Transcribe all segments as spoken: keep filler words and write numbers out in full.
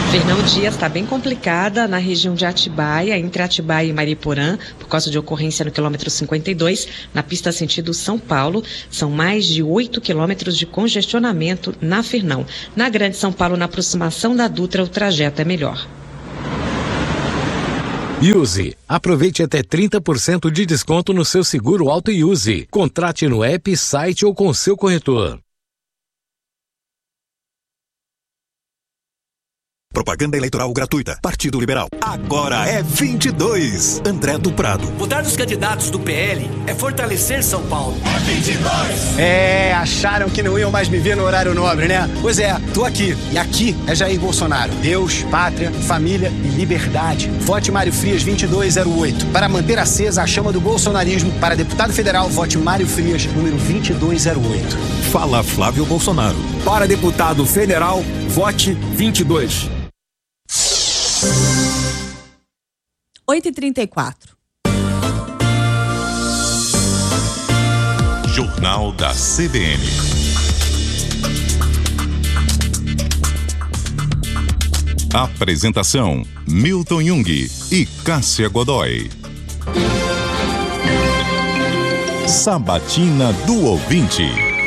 Fernão Dias está bem complicada na região de Atibaia, entre Atibaia e Mariporã, por causa de ocorrência no quilômetro cinquenta e dois, na pista sentido São Paulo. São mais de oito quilômetros de congestionamento na Fernão. Na Grande São Paulo, na aproximação da Dutra, o trajeto é melhor. Use. Aproveite até trinta por cento de desconto no seu seguro Auto Use. Contrate no app, site ou com seu corretor. Propaganda eleitoral gratuita. Partido Liberal. Agora é vinte e dois. André do Prado. Votar nos candidatos do P L é fortalecer São Paulo. É vinte e dois. É, acharam que não iam mais me ver no horário nobre, né? Pois é, tô aqui. E aqui é Jair Bolsonaro. Deus, pátria, família e liberdade. Vote Mário Frias vinte e dois zero oito. Para manter acesa a chama do bolsonarismo, para deputado federal, vote Mário Frias, número vinte e dois zero oito. Fala Flávio Bolsonaro. Para deputado federal, vote vinte e dois. oito e trinta e quatro. Jornal da C B N. Apresentação: Milton Jung e Cássia Godoy. Sabatina do Ouvinte.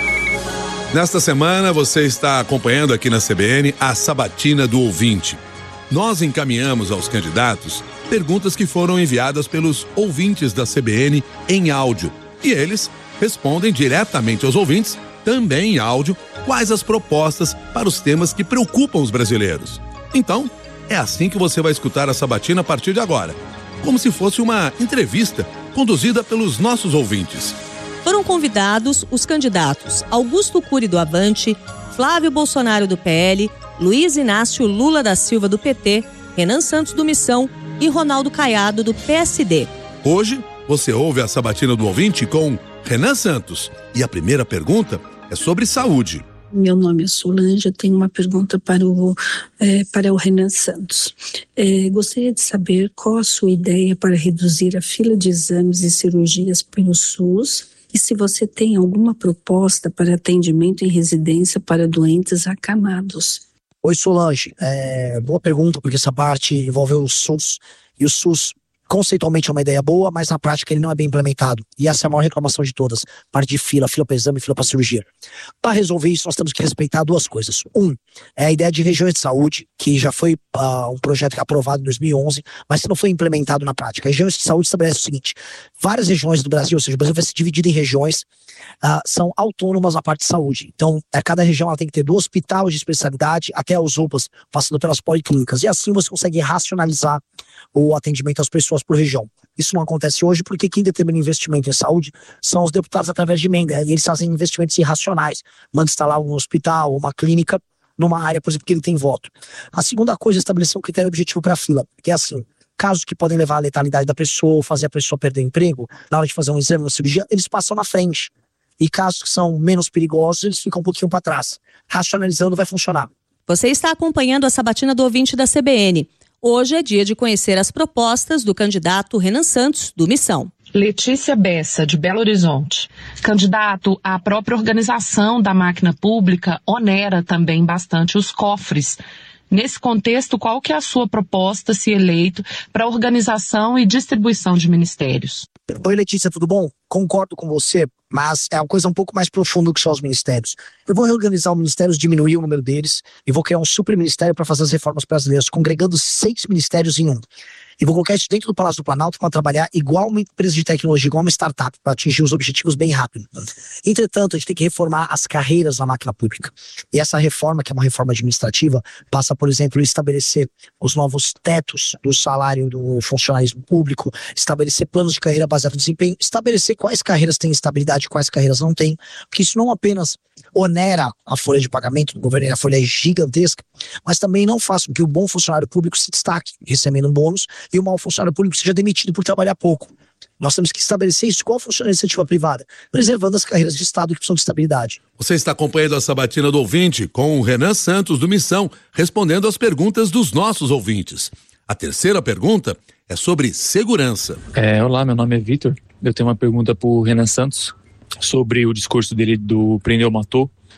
Nesta semana você está acompanhando aqui na C B N a Sabatina do Ouvinte. Nós encaminhamos aos candidatos perguntas que foram enviadas pelos ouvintes da C B N em áudio. E eles respondem diretamente aos ouvintes, também em áudio, quais as propostas para os temas que preocupam os brasileiros. Então, é assim que você vai escutar a Sabatina a partir de agora. Como se fosse uma entrevista conduzida pelos nossos ouvintes. Foram convidados os candidatos Augusto Cury do Avante, Flávio Bolsonaro do P L, Luiz Inácio Lula da Silva do P T, Renan Santos do Missão e Ronaldo Caiado do P S D. Hoje, você ouve a Sabatina do Ouvinte com Renan Santos. E a primeira pergunta é sobre saúde. Meu nome é Solange, eu tenho uma pergunta para o, é, para o Renan Santos. É, gostaria de saber qual a sua ideia para reduzir a fila de exames e cirurgias pelo SUS e se você tem alguma proposta para atendimento em residência para doentes acamados. Oi, Solange. É, boa pergunta, porque essa parte envolve o SUS. E o SUS, conceitualmente, é uma ideia boa, mas na prática ele não é bem implementado. E essa é a maior reclamação de todas. Parte de fila, fila para exame, fila para cirurgia. Para resolver isso, nós temos que respeitar duas coisas. Um, é a ideia de regiões de saúde, que já foi uh, um projeto que é aprovado em dois mil e onze, mas que não foi implementado na prática. Regiões de saúde estabelece o seguinte: várias regiões do Brasil, ou seja, o Brasil vai ser dividido em regiões, uh, são autônomas na parte de saúde. Então, a cada região ela tem que ter do hospital de especialidade até as U P As, passando pelas policlínicas. E assim você consegue racionalizar o atendimento às pessoas por região. Isso não acontece hoje porque quem determina investimento em saúde são os deputados através de emenda. E eles fazem investimentos irracionais. Manda instalar um hospital, uma clínica, numa área, por exemplo, que ele tem voto. A segunda coisa é estabelecer um critério objetivo para a fila, que é assim: casos que podem levar à letalidade da pessoa, fazer a pessoa perder o emprego, na hora de fazer um exame, uma cirurgia, eles passam na frente. E casos que são menos perigosos, eles ficam um pouquinho para trás. Racionalizando vai funcionar. Você está acompanhando a Sabatina do Ouvinte da C B N. Hoje é dia de conhecer as propostas do candidato Renan Santos, do Missão. Letícia Bessa, de Belo Horizonte. Candidato, a própria organização da máquina pública onera também bastante os cofres. Nesse contexto, qual que é a sua proposta, se eleito, para a organização e distribuição de ministérios? Oi, Letícia, tudo bom? Concordo com você, mas é uma coisa um pouco mais profunda que só os ministérios. Eu vou reorganizar os ministérios, diminuir o número deles, e vou criar um super ministério para fazer as reformas brasileiras, congregando seis ministérios em um. E vou colocar isso dentro do Palácio do Planalto para trabalhar igual uma empresa de tecnologia, igual uma startup, para atingir os objetivos bem rápido. Entretanto, a gente tem que reformar as carreiras na máquina pública. E essa reforma, que é uma reforma administrativa, passa, por exemplo, estabelecer os novos tetos do salário do funcionalismo público, estabelecer planos de carreira baseados no desempenho, estabelecer quais carreiras têm estabilidade e quais carreiras não têm, porque isso não apenas onera a folha de pagamento do governo, a folha é gigantesca, mas também não faz com que o bom funcionário público se destaque, recebendo um bônus, e o mau funcionário público seja demitido por trabalhar pouco. Nós temos que estabelecer isso com a funcionária iniciativa privada, preservando as carreiras de Estado que precisam de estabilidade. Você está acompanhando a Sabatina do Ouvinte com o Renan Santos, do Missão, respondendo às perguntas dos nossos ouvintes. A terceira pergunta é sobre segurança. É, olá, meu nome é Vitor. Eu tenho uma pergunta para o Renan Santos sobre o discurso dele do Prendeu Matou,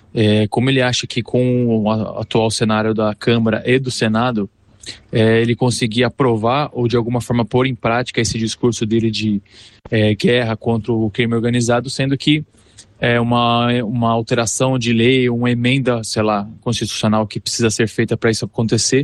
é, como ele acha que com o atual cenário da Câmara e do Senado, é, ele conseguir aprovar ou de alguma forma pôr em prática esse discurso dele de é, guerra contra o crime organizado, sendo que é uma, uma alteração de lei, uma emenda, sei lá, constitucional que precisa ser feita para isso acontecer,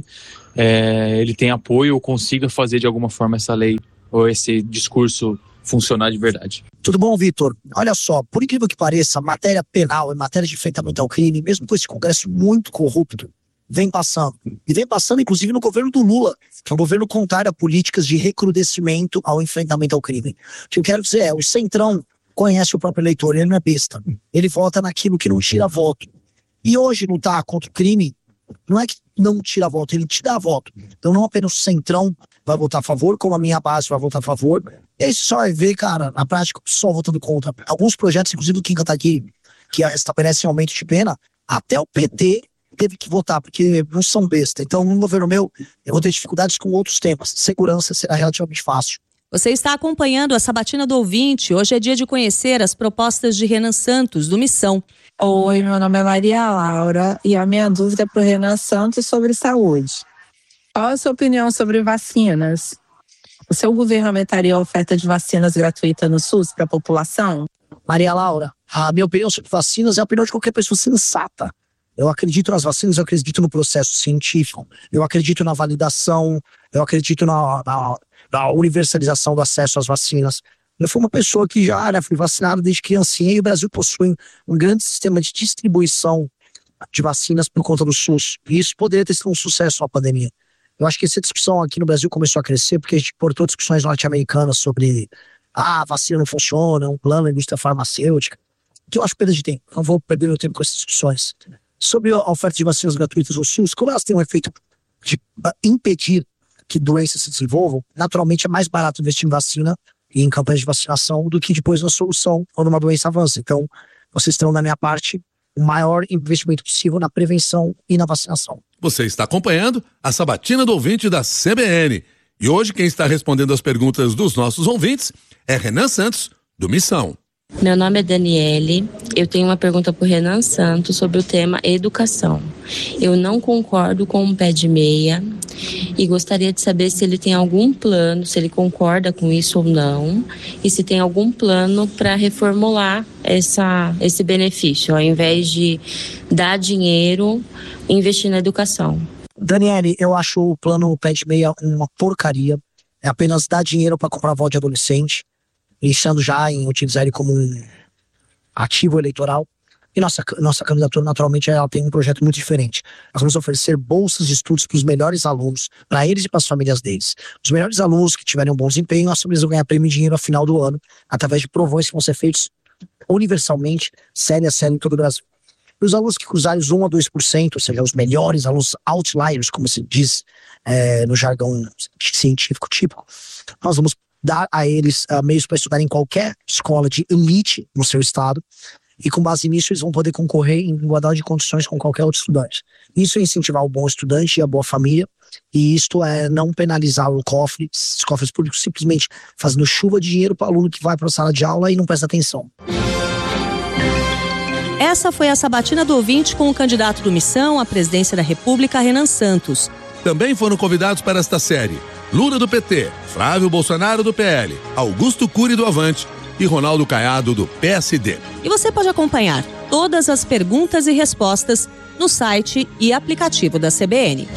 é, ele tem apoio ou consiga fazer de alguma forma essa lei ou esse discurso funcionar de verdade. Tudo bom, Vitor? Olha só, por incrível que pareça, matéria penal e matéria de enfrentamento ao crime, mesmo com esse Congresso muito corrupto, vem passando. E vem passando, inclusive, no governo do Lula, que é um governo contrário a políticas de recrudescimento ao enfrentamento ao crime. O que eu quero dizer é, o Centrão conhece o próprio eleitor, ele não é besta. Ele vota naquilo que não tira voto. E hoje lutar contra o crime não é que não tira voto, ele te dá voto. Então não apenas o Centrão vai votar a favor, como a minha base vai votar a favor. E aí você só vai ver, cara, na prática, só votando contra. Alguns projetos, inclusive do Kim Kataguiri, que estabelecem aumento de pena, até o P T teve que votar, porque não são besta. Então, no governo meu, eu vou ter dificuldades com outros temas. Segurança será relativamente fácil. Você está acompanhando a Sabatina do Ouvinte. Hoje é dia de conhecer as propostas de Renan Santos, do Missão. Oi, meu nome é Maria Laura e a minha dúvida é para o Renan Santos sobre saúde. Qual a sua opinião sobre vacinas? O seu governo aumentaria a oferta de vacinas gratuitas no SUS para a população? Maria Laura, a minha opinião sobre vacinas é a opinião de qualquer pessoa sensata. Eu acredito nas vacinas, eu acredito no processo científico, eu acredito na validação, eu acredito na, na, na universalização do acesso às vacinas. Eu fui uma pessoa que já né, fui vacinado desde criancinha e o Brasil possui um grande sistema de distribuição de vacinas por conta do SUS. E isso poderia ter sido um sucesso na pandemia. Eu acho que essa discussão aqui no Brasil começou a crescer porque a gente portou discussões norte-americanas sobre ah, a vacina não funciona, um plano da indústria farmacêutica, que eu acho perda de tempo. Não vou perder meu tempo com essas discussões. Sobre a oferta de vacinas gratuitas no SUS, como elas têm um efeito de impedir que doenças se desenvolvam, naturalmente é mais barato investir em vacina e em campanhas de vacinação do que depois na solução quando uma doença avança. Então, vocês terão da minha parte o maior investimento possível na prevenção e na vacinação. Você está acompanhando a Sabatina do Ouvinte da C B N. E hoje quem está respondendo as perguntas dos nossos ouvintes é Renan Santos, do Missão. Meu nome é Daniele, eu tenho uma pergunta para o Renan Santos sobre o tema educação. Eu não concordo com o pé de meia e gostaria de saber se ele tem algum plano, se ele concorda com isso ou não, e se tem algum plano para reformular essa, esse benefício, ao invés de dar dinheiro, investir na educação. Daniele, eu acho o plano pé de meia uma porcaria, é apenas dar dinheiro para comprar voto de adolescente, pensando já em utilizar ele como um ativo eleitoral. E nossa, nossa candidatura, naturalmente, ela tem um projeto muito diferente. Nós vamos oferecer bolsas de estudos para os melhores alunos, para eles e para as famílias deles. Os melhores alunos que tiverem um bom desempenho, nós vamos ganhar prêmio em dinheiro ao final do ano, através de provões que vão ser feitos universalmente, série a série em todo o Brasil. E os alunos que cruzarem os um a dois por cento, ou seja, os melhores alunos outliers, como se diz é, no jargão científico típico, nós vamos dar a eles uh, meios para estudar em qualquer escola de elite no seu estado, e com base nisso eles vão poder concorrer em igualdade de condições com qualquer outro estudante. Isso é incentivar o bom estudante e a boa família, e isto é não penalizar o cofre, os cofres públicos, simplesmente fazendo chuva de dinheiro para o aluno que vai para a sala de aula e não presta atenção. Essa foi a Sabatina do Ouvinte com o candidato do Missão à presidência da República, Renan Santos. Também foram convidados para esta série Lula do P T, Flávio Bolsonaro do P L, Augusto Cury do Avante e Ronaldo Caiado do P S D. E você pode acompanhar todas as perguntas e respostas no site e aplicativo da C B N.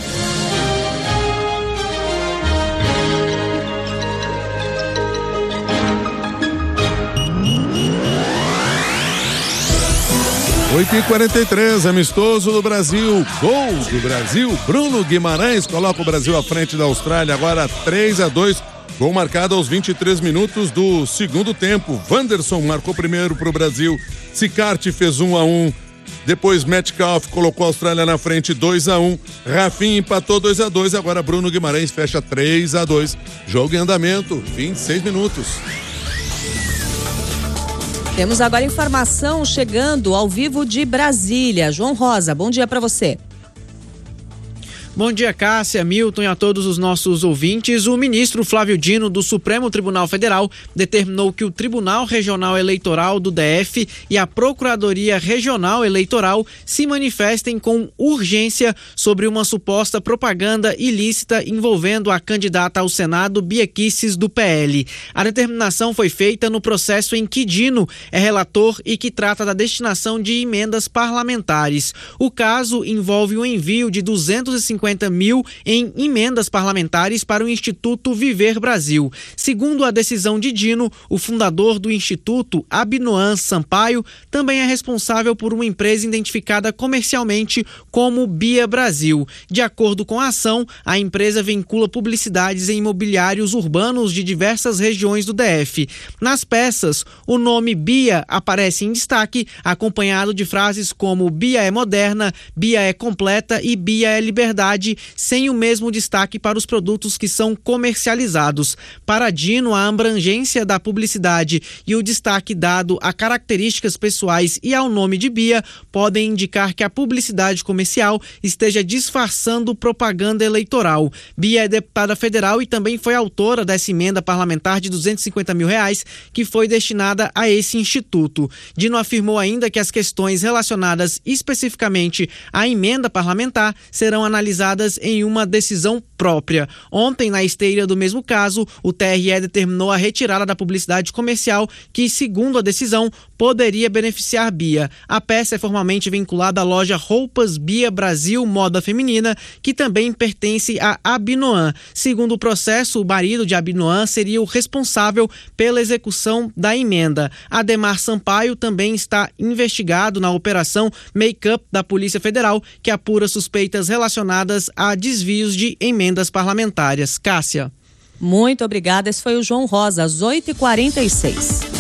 oito e quarenta e três, amistoso do Brasil, gol do Brasil, Bruno Guimarães coloca o Brasil à frente da Austrália, agora três a dois, gol marcado aos vinte e três minutos do segundo tempo. Wanderson marcou primeiro para o Brasil, Sicarte fez um a um, depois Metcalf colocou a Austrália na frente dois a um, Rafinha empatou dois a dois, agora Bruno Guimarães fecha três a dois, jogo em andamento, vinte e seis minutos. Temos agora informação chegando ao vivo de Brasília. João Rosa, bom dia para você. Bom dia, Cássia, Milton e a todos os nossos ouvintes. O ministro Flávio Dino, do Supremo Tribunal Federal, determinou que o Tribunal Regional Eleitoral do D F e a Procuradoria Regional Eleitoral se manifestem com urgência sobre uma suposta propaganda ilícita envolvendo a candidata ao Senado, Bia Kicis, do P L. A determinação foi feita no processo em que Dino é relator e que trata da destinação de emendas parlamentares. O caso envolve o envio de duzentos e cinquenta mil em emendas parlamentares para o Instituto Viver Brasil. Segundo a decisão de Dino, o fundador do Instituto, Abinoam Sampaio, também é responsável por uma empresa identificada comercialmente como Bia Brasil. De acordo com a ação, a empresa vincula publicidades em imobiliários urbanos de diversas regiões do D F. Nas peças, o nome Bia aparece em destaque, acompanhado de frases como Bia é moderna, Bia é completa e Bia é liberdade, sem o mesmo destaque para os produtos que são comercializados. Para Dino, a abrangência da publicidade e o destaque dado a características pessoais e ao nome de Bia podem indicar que a publicidade comercial esteja disfarçando propaganda eleitoral. Bia é deputada federal e também foi autora dessa emenda parlamentar de duzentos e cinquenta mil reais que foi destinada a esse instituto. Dino afirmou ainda que as questões relacionadas especificamente à emenda parlamentar serão analisadas em uma decisão própria. Ontem, na esteira do mesmo caso, o T R E determinou a retirada da publicidade comercial que, segundo a decisão, poderia beneficiar Bia. A peça é formalmente vinculada à loja Roupas Bia Brasil Moda Feminina, que também pertence a Abinoam. Segundo o processo, o marido de Abinoam seria o responsável pela execução da emenda. Ademar Sampaio também está investigado na operação Make-up da Polícia Federal, que apura suspeitas relacionadas a desvios de emendas parlamentares. Cássia. Muito obrigada. Esse foi o João Rosa, às oito e quarenta e seis.